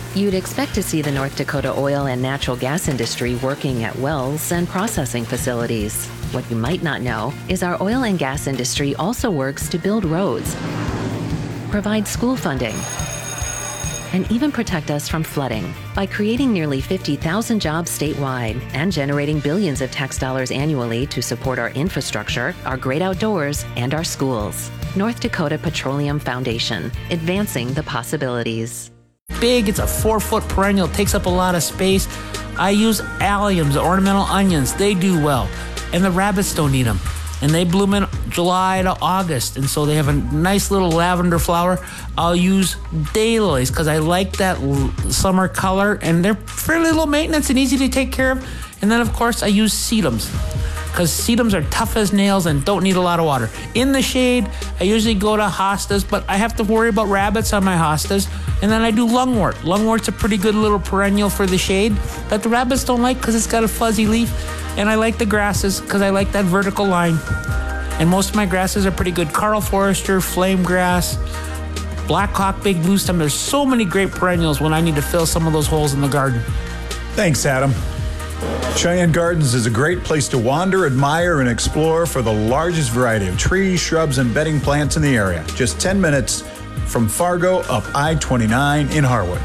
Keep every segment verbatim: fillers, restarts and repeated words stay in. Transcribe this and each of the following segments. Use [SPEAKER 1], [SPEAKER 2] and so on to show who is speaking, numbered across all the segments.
[SPEAKER 1] You'd expect to see the North Dakota oil and natural gas industry working at wells and processing facilities. What you might not know is our oil and gas industry also works to build roads, provide school funding, and even protect us from flooding by creating nearly fifty thousand jobs statewide and generating billions of tax dollars annually to support our infrastructure, our great outdoors, and our schools. North Dakota Petroleum Foundation, advancing the possibilities.
[SPEAKER 2] Big, it's a four-foot perennial, takes up a lot of space. I use alliums, ornamental onions. They do well. And the rabbits don't eat them. And they bloom in July to August, and so they have a nice little lavender flower. I'll use daylilies because I like that l- summer color, and they're fairly low maintenance and easy to take care of. And then, of course, I use sedums because sedums are tough as nails and don't need a lot of water. In the shade, I usually go to hostas, but I have to worry about rabbits on my hostas. And then I do lungwort. Lungwort's a pretty good little perennial for the shade that the rabbits don't like because it's got a fuzzy leaf. And I like the grasses because I like that vertical line. And most of my grasses are pretty good. Carl Forrester, flame grass, Blackhawk, big blue stem. There's so many great perennials when I need to fill some of those holes in the garden.
[SPEAKER 3] Thanks, Adam. Cheyenne Gardens is a great place to wander, admire, and explore for the largest variety of trees, shrubs, and bedding plants in the area. Just ten minutes from Fargo up I twenty-nine in Harwood.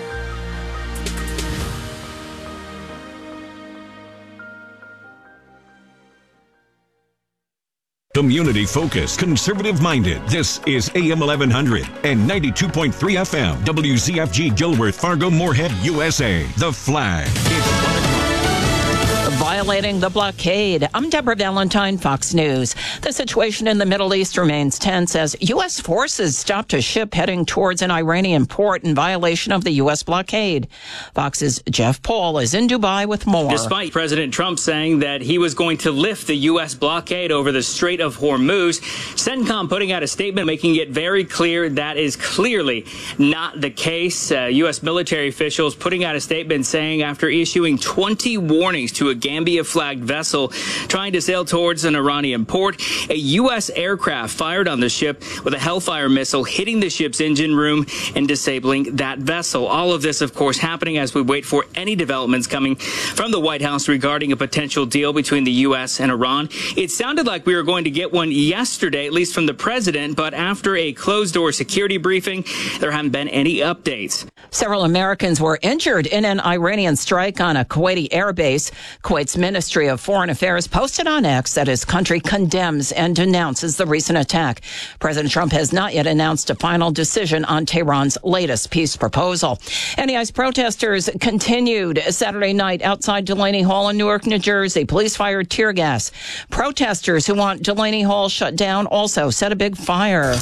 [SPEAKER 4] Community-focused, conservative-minded. This is A M eleven hundred and ninety-two point three F M. W Z F G Gilworth, Fargo, Moorhead, U S A. The Flag. It's one o'clock.
[SPEAKER 5] Violating the blockade. I'm Deborah Valentine, Fox News. The situation in the Middle East remains tense as U S forces stopped a ship heading towards an Iranian port in violation of the U S blockade. Fox's Jeff Paul is in Dubai with more.
[SPEAKER 6] Despite President Trump saying that he was going to lift the U S blockade over the Strait of Hormuz, CENTCOM putting out a statement making it very clear that is clearly not the case. Uh, U S military officials putting out a statement saying after issuing twenty warnings to a Gambia-flagged vessel trying to sail towards an Iranian port, a U S aircraft fired on the ship with a Hellfire missile, hitting the ship's engine room and disabling that vessel. All of this, of course, happening as we wait for any developments coming from the White House regarding a potential deal between the U S and Iran. It sounded like we were going to get one yesterday, at least from the president, but after a closed-door security briefing, there haven't been any updates.
[SPEAKER 5] Several Americans were injured in an Iranian strike on a Kuwaiti airbase. Kuwait's Ministry of Foreign Affairs posted on X that his country condemns and denounces the recent attack. President Trump has not yet announced a final decision on Tehran's latest peace proposal. N E I's protesters continued Saturday night outside Delaney Hall in Newark, New Jersey. Police fired tear gas. Protesters who want Delaney Hall shut down also set a big fire.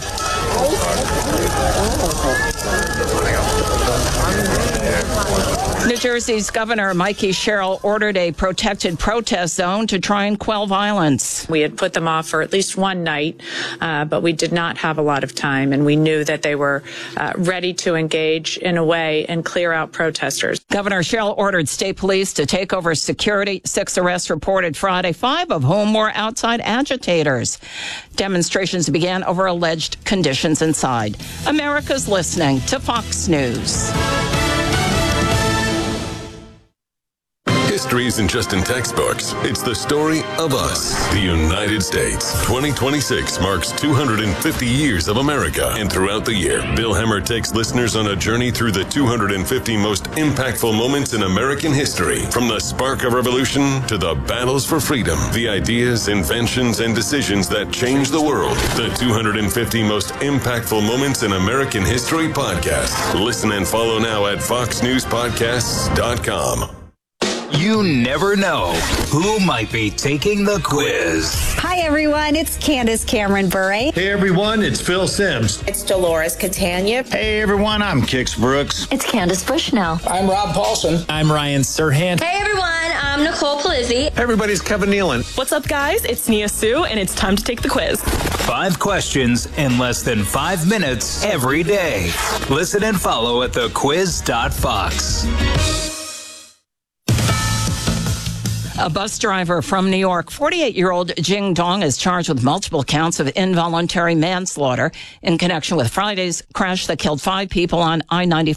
[SPEAKER 5] New Jersey's Governor Mikey Sherrill ordered a protected protest zone to try and quell violence.
[SPEAKER 7] We had put them off for at least one night, uh, but we did not have a lot of time, and we knew that they were uh, ready to engage in a way and clear out protesters.
[SPEAKER 5] Governor Sherrill ordered state police to take over security. Six arrests reported Friday, five of whom were outside agitators. Demonstrations began over alleged conditions inside. America's listening to Fox News.
[SPEAKER 8] History isn't just in textbooks. It's the story of us, the United States. twenty twenty-six marks two hundred fifty years of America. And throughout the year, Bill Hemmer takes listeners on a journey through the two hundred fifty most impactful moments in American history. From the spark of revolution to the battles for freedom, the ideas, inventions, and decisions that changed the world. The two hundred fifty most impactful moments in American history podcast. Listen and follow now at fox news podcasts dot com.
[SPEAKER 9] You never know who might be taking the quiz.
[SPEAKER 10] Hi, everyone. It's Candace Cameron Bure.
[SPEAKER 11] Hey, everyone. It's Phil Sims.
[SPEAKER 12] It's Dolores Catania.
[SPEAKER 13] Hey, everyone. I'm Kix Brooks.
[SPEAKER 14] It's Candace Bushnell.
[SPEAKER 15] I'm Rob Paulson.
[SPEAKER 16] I'm Ryan Serhant.
[SPEAKER 17] Hey, everyone. I'm Nicole Palizzi.
[SPEAKER 18] Hey, everybody. It's Kevin Nealon.
[SPEAKER 19] What's up, guys? It's Nia Sue, and it's time to take the quiz.
[SPEAKER 9] Five questions in less than five minutes every day. Listen and follow at the quiz dot fox.
[SPEAKER 5] A bus driver from New York, forty-eight-year-old Jing Dong, is charged with multiple counts of involuntary manslaughter in connection with Friday's crash that killed five people on I ninety-four.